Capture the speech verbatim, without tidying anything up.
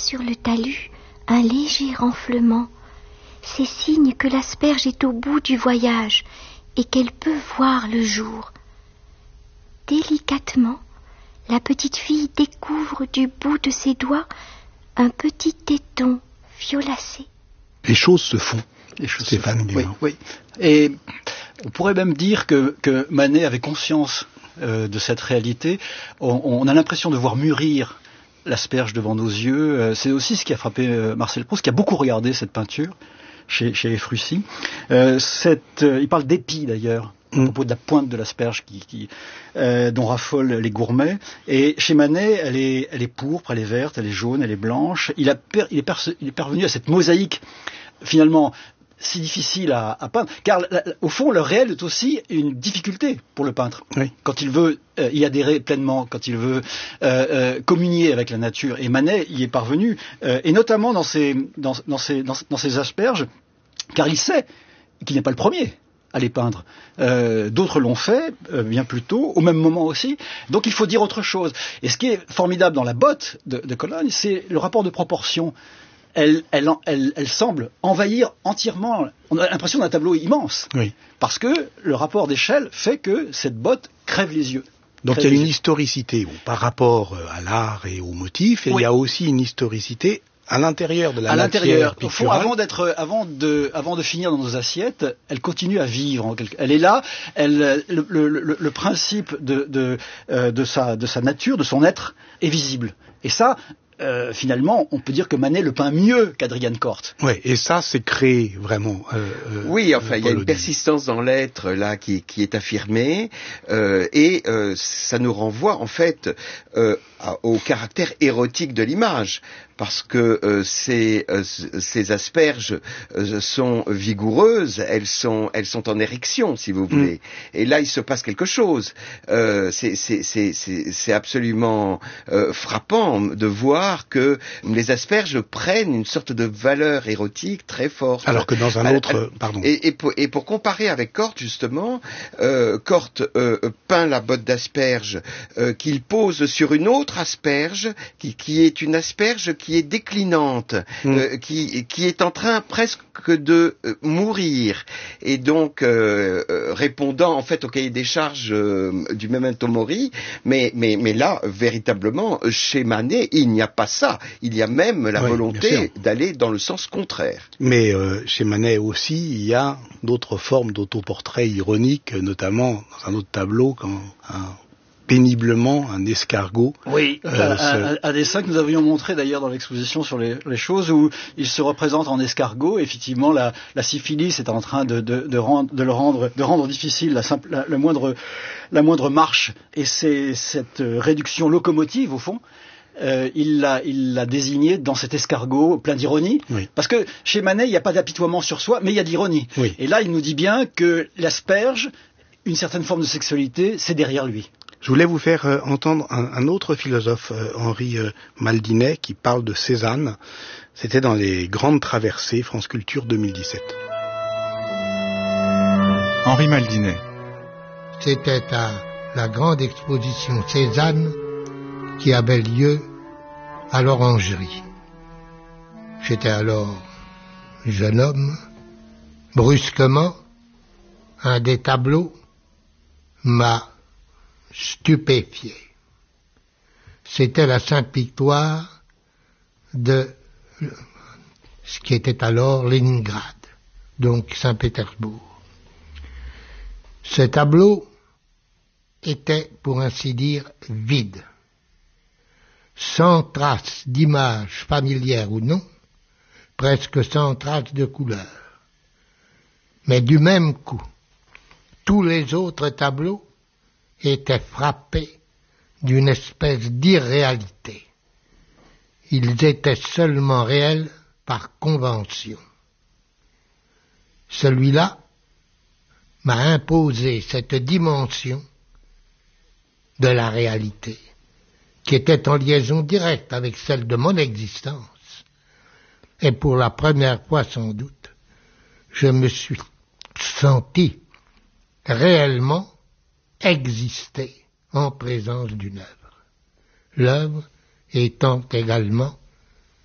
sur le talus un léger renflement. C'est signe que l'asperge est au bout du voyage et qu'elle peut voir le jour. Délicatement, la petite fille découvre du bout de ses doigts un petit téton violacé. Les choses se font. Les choses Stéphane se font. Guérin. Oui, oui. Et on pourrait même dire que, que Manet avait conscience euh, de cette réalité. On, on a l'impression de voir mûrir l'asperge devant nos yeux. Euh, c'est aussi ce qui a frappé euh, Marcel Proust, qui a beaucoup regardé cette peinture chez, chez les Frucy. Euh, cette, euh, il parle d'épi d'ailleurs, à propos de la pointe de l'asperge qui, qui, euh, dont raffolent les gourmets. Et chez Manet, elle est, elle est pourpre, elle est verte, elle est jaune, elle est blanche. Il, a per, il, est, perce, il est parvenu à cette mosaïque, finalement, si difficile à, à peindre. Car, la, la, au fond, le réel est aussi une difficulté pour le peintre. Oui. Quand il veut euh, y adhérer pleinement, quand il veut euh, euh, communier avec la nature. Et Manet y est parvenu, euh, et notamment dans ses, dans, dans, ses, dans, dans ses asperges, car il sait qu'il n'est pas le premier à les peindre. Euh, d'autres l'ont fait euh, bien plus tôt, au même moment aussi. Donc il faut dire autre chose. Et ce qui est formidable dans la botte de, de Cologne, c'est le rapport de proportion. Elle, elle, elle, elle semble envahir entièrement. On a l'impression d'un tableau immense. Oui. Parce que le rapport d'échelle fait que cette botte crève les yeux. Donc il y a une historicité bon, par rapport à l'art et au motif, et oui. Il y a aussi une historicité à l'intérieur de la à matière l'intérieur. picturale. Au fond, avant d'être, avant de, avant de finir dans nos assiettes, elle continue à vivre. Elle est là. Elle, le, le, le, le principe de, de, euh, de sa, de sa nature, de son être, est visible. Et ça, euh, finalement, on peut dire que Manet le peint mieux qu'Adrian Court. Ouais, et ça, c'est créé vraiment. Euh, euh, oui, enfin, il y a une Polodie. persistance dans l'être là qui, qui est affirmée, euh, et euh, ça nous renvoie en fait euh, à, au caractère érotique de l'image. Parce que euh, ces, euh, ces asperges euh, sont vigoureuses, elles sont, elles sont en érection, si vous voulez. Mm. Et là, il se passe quelque chose. Euh, c'est, c'est, c'est, c'est, c'est absolument euh, frappant de voir que les asperges prennent une sorte de valeur érotique très forte. Alors que dans un autre, alors, pardon. Et, et, pour, et pour comparer avec Court, justement, euh, Court euh, peint la botte d'asperge euh, qu'il pose sur une autre asperge, qui, qui est une asperge qui qui est déclinante, mmh. euh, qui, qui est en train presque de euh, mourir, et donc euh, euh, répondant en fait au cahier des charges euh, du Memento Mori, mais, mais, mais là, véritablement, chez Manet, il n'y a pas ça. Il y a même la oui, volonté d'aller dans le sens contraire. Mais euh, chez Manet aussi, il y a d'autres formes d'autoportraits ironiques, notamment dans un autre tableau, comme un péniblement un escargot. Oui, euh, un, un, un dessin que nous avions montré d'ailleurs dans l'exposition sur les, les choses, où il se représente en escargot. Effectivement, la, la syphilis est en train de, de, de, rendre, de le rendre, de rendre difficile la, simple, la, la, moindre, la moindre marche, et c'est cette réduction locomotive au fond. Euh, il l'a, il l'a désigné dans cet escargot plein d'ironie, oui. Parce que chez Manet il n'y a pas d'apitoiement sur soi, mais il y a d'ironie. Oui. Et là, il nous dit bien que l'asperge, une certaine forme de sexualité, c'est derrière lui. Je voulais vous faire euh, entendre un, un autre philosophe, euh, Henri euh, Maldinet, qui parle de Cézanne. C'était dans les Grandes Traversées, France Culture deux mille dix-sept. Henri Maldinet. C'était à la grande exposition Cézanne qui avait lieu à l'Orangerie. J'étais alors jeune homme. Brusquement, un des tableaux m'a stupéfié. C'était la Sainte Victoire de ce qui était alors Leningrad, donc Saint-Pétersbourg. Ce tableau était, pour ainsi dire, vide, sans trace d'image familière ou non, presque sans trace de couleur. Mais du même coup, tous les autres tableaux étaient frappés d'une espèce d'irréalité. Ils étaient seulement réels par convention. Celui-là m'a imposé cette dimension de la réalité, qui était en liaison directe avec celle de mon existence. Et pour la première fois sans doute, je me suis senti réellement exister en présence d'une œuvre, l'œuvre étant également